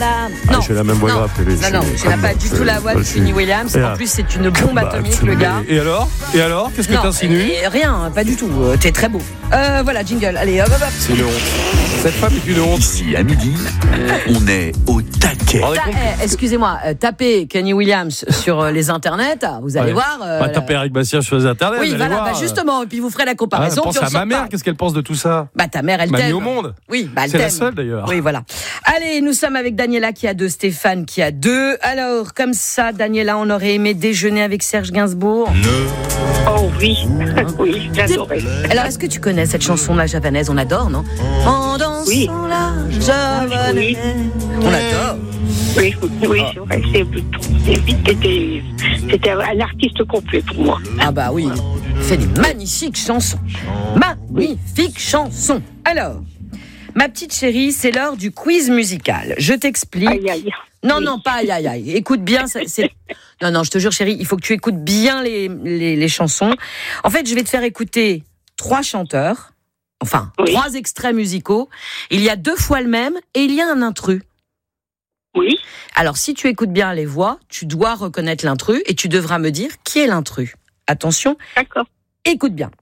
Non, j'ai la même voix grave que lui. Non, tu n'as pas du tout la voix de Kenny Williams. En plus, c'est une bombe atomique, le gars. Et alors qu'est-ce que t'insinues? Rien, pas du tout. T'es très beau. Voilà, jingle. Allez, hop. C'est une honte. Cette femme est une honte. Ici, à midi, on est au taquet. Excusez-moi, tapez Kenny Williams sur les internets, vous allez voir. Tapez Eric Bastien sur les internets. Oui, voilà, justement, et puis vous ferez la comparaison. Pense à ma mère, qu'est-ce qu'elle pense de tout ça? Ta mère, elle m'a t'aime. mis au monde. Oui, elle c'est t'aime. La seule d'ailleurs. Oui, voilà. Allez, nous sommes avec Daniela qui a 2, Stéphane qui a 2. Alors, comme ça, Daniela, on aurait aimé déjeuner avec Serge Gainsbourg. Oh oui, oui, j'adorais. Alors, est-ce que tu connais cette chanson, la javanaise? On adore, non? En dansant la javanaise. On adore. Oui, c'est vrai. C'était un artiste complet pour moi. Ah bah oui, il fait des magnifiques chansons. Magnifiques chansons. Alors, ma petite chérie, c'est l'heure du quiz musical. Je t'explique. Aïe, aïe. Non, pas aïe, aïe, aïe. Écoute bien, Non, je te jure, chérie, il faut que tu écoutes bien les chansons. En fait, je vais te faire écouter 3 chanteurs, 3 extraits musicaux. Il y a 2 fois le même et il y a un intrus. Oui. Alors, si tu écoutes bien les voix, tu dois reconnaître l'intrus et tu devras me dire qui est l'intrus. Attention. D'accord. Écoute bien.